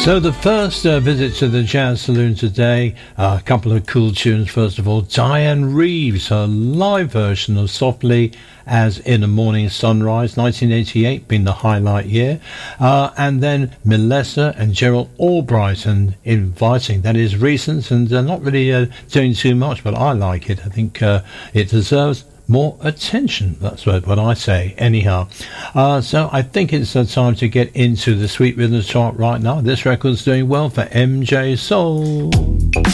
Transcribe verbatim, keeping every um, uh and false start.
So the first uh, visit to the Jazz Saloon today, uh, a couple of cool tunes. First of all, Diane Reeves, her live version of Softly as in a Morning Sunrise, nineteen eighty-eight being the highlight year. Uh, and then Melissa and Gerald Albright and Inviting. That is recent and uh, not really uh, doing too much, but I like it. I think uh, it deserves more attention. That's what, what I say anyhow. Uh, so I think it's uh, time to get into the Sweet Rhythms chart right now. This record's doing well for M J Soul.